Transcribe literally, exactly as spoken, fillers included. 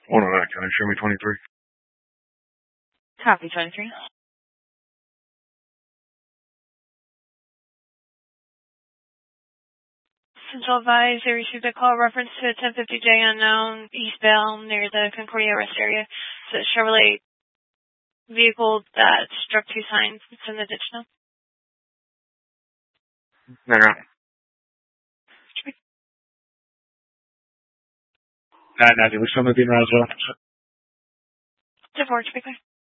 one oh nine, can I show me twenty-three? Copy, twenty-three. Central advise they received a call reference to a ten fifty J unknown eastbound near the Concordia rest area. It's a Chevrolet vehicle that struck two signs. It's in the ditch now. No, no. nine ninety, we still moving around as well. ten four, to be clear.